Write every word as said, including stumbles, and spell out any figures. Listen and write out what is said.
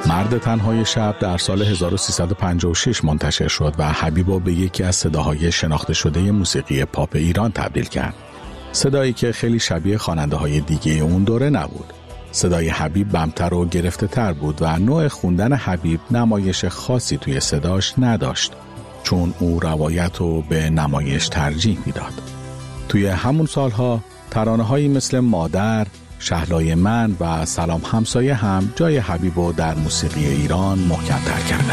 مرد تنهای شب در سال هزار و سیصد و پنجاه و شش منتشر شد و حبیبو به یکی از صداهای شناخته شده موسیقی پاپ ایران تبدیل کرد. صدایی که خیلی شبیه خواننده های دیگه اون دوره نبود. صدای حبیب بمتر و گرفته تر بود و نوع خوندن حبیب نمایش خاصی توی صداش نداشت، چون او روایت رو به نمایش ترجیح میداد. توی همون سالها ترانه‌هایی مثل مادر، شهلای من و سلام همسایه هم جای حبیبو در موسیقی ایران محکم‌تر کردند.